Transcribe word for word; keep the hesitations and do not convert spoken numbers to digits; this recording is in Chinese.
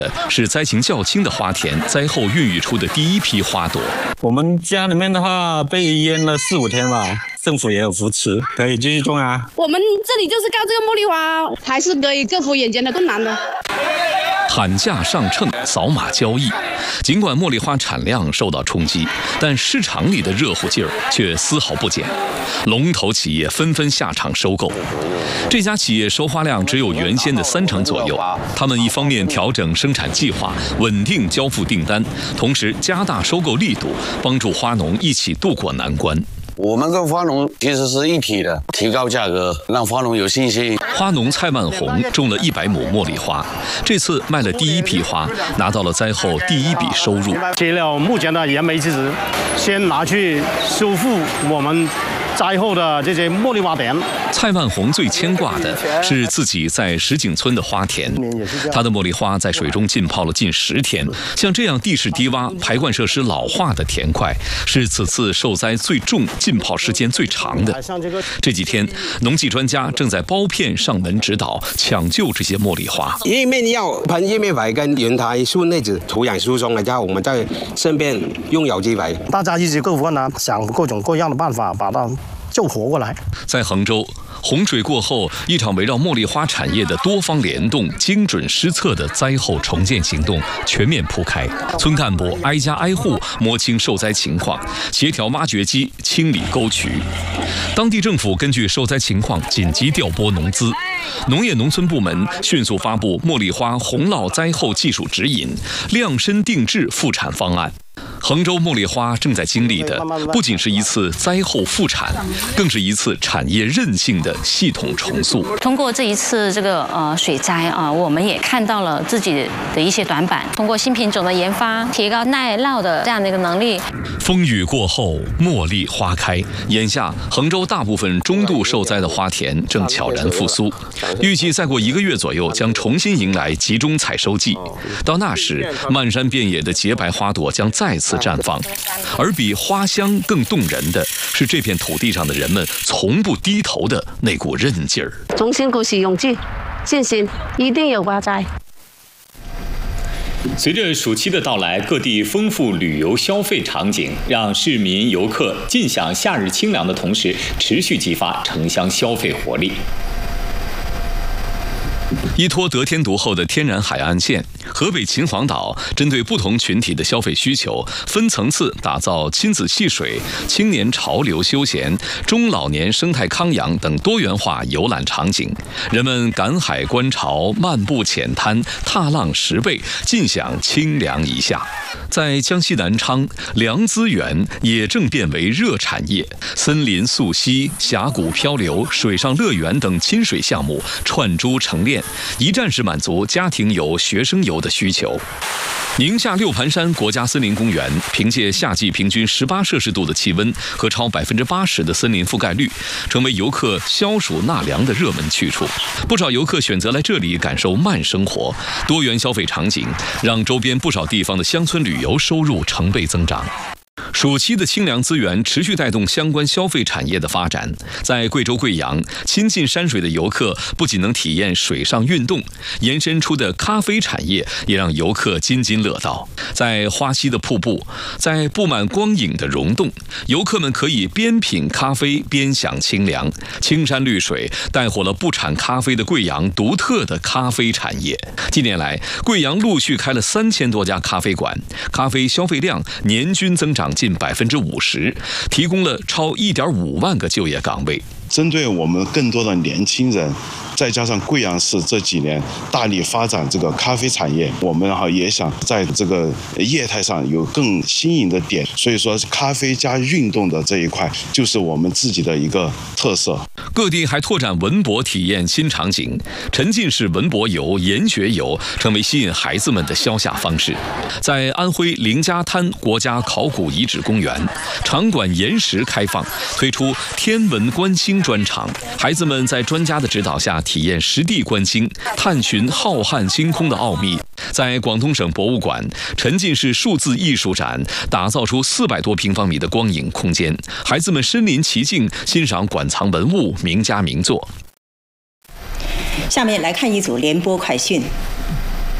是灾情较轻的花田灾后孕育出的第一批花朵。 我们家里面的话被淹了四五天吧，政府也有扶持，可以继续种啊。 我们这里就是靠这个茉莉花，还是可以克服眼前的困难的。 喊价上秤，扫码交易。尽管茉莉花产量受到冲击，但市场里的热乎劲儿却丝毫不减。龙头企业纷纷下场收购。这家企业收花量只有原先的三成左右。他们一方面调整生产计划，稳定交付订单，同时加大收购力度，帮助花农一起渡过难关。 我们跟花农其实是一体的，提高价格，让花农有信心。 花农蔡万红种了一百亩茉莉花，这次卖了第一批花，拿到了灾后第一笔收入。 接了目前的燃眉之急，先拿去修复我们灾后的这些茉莉花田。 蔡万红最牵挂的是自己在石井村的花田，他的茉莉花在水中浸泡了近十天。像这样地势低洼、排灌设施老化的田块，是此次受灾最重、浸泡时间最长的。这几天，农技专家正在包片上门指导，抢救这些茉莉花。 叶面要喷叶面肥跟原台顺内子土壤疏松，然后我们再顺便用有机肥。 大家一起克服困难，想各种各样的办法把它救活过来。 在杭州，洪水过后，一场围绕茉莉花产业的多方联动、精准施策的灾后重建行动全面铺开。村干部挨家挨户摸清受灾情况，协调挖掘机清理沟渠。当地政府根据受灾情况紧急调拨农资，农业农村部门迅速发布茉莉花洪涝灾后技术指引、量身定制复产方案。杭州茉莉花正在经历的不仅是一次灾后复产，更是一次产业韧性的系统重塑。 通过这一次这个呃水灾啊，我们也看到了自己的一些短板。通过新品种的研发，提高耐涝的这样的一个能力。 风雨过后，茉莉花开。眼下，杭州大部分中度受灾的花田正悄然复苏，预计再过一个月左右将重新迎来集中采收季。到那时，漫山遍野的洁白花朵将再次绽放，而比花香更动人的是这片土地上的人们从不低头的那股韧劲儿。 衷心鼓起勇气，信心一定有花摘。 随着暑期的到来，各地丰富旅游消费场景，让市民游客尽享夏日清凉的同时，持续激发城乡消费活力。 依托得天独厚的天然海岸线，河北秦皇岛针对不同群体的消费需求，分层次打造亲子戏水、青年潮流休闲、中老年生态康养等多元化游览场景。人们赶海观潮、漫步浅滩、踏浪拾贝，尽享清凉一夏。在江西南昌，凉资源也正变为热产业，森林溯溪、峡谷漂流、水上乐园等亲水项目串珠成链，一站式满足家庭游、学生游的需求。宁夏六盘山国家森林公园凭借夏季平均十八摄氏度的气温和超百分之八十的森林覆盖率，成为游客消暑纳凉的热门去处。不少游客选择来这里感受慢生活，多元消费场景让周边不少地方的乡村旅游收入成倍增长。暑期的清凉资源持续带动相关消费产业的发展。在贵州贵阳，亲近山水的游客不仅能体验水上运动，延伸出的咖啡产业也让游客津津乐道。在花溪的瀑布，在布满光影的溶洞，游客们可以边品咖啡边享清凉。青山绿水带火了不产咖啡的贵阳独特的咖啡产业。近年来，贵阳陆续开了三千多家咖啡馆，咖啡消费量年均增长近百分之五十，提供了超一点五万个就业岗位。 针对我们更多的年轻人，再加上贵阳市这几年大力发展这个咖啡产业，我们哈也想在这个业态上有更新颖的点，所以说咖啡加运动的这一块就是我们自己的一个特色。 各地还拓展文博体验新场景，沉浸式文博游、研学游成为吸引孩子们的消夏方式。在安徽凌家滩国家考古遗址公园，场馆延时开放，推出天文观星专场，孩子们在专家的指导下体验实地观星，探寻浩瀚星空的奥秘。在广东省博物馆，沉浸式数字艺术展打造出四百多平方米的光影空间，孩子们身临其境欣赏馆藏文物、名家名作。 下面来看一组联播快讯。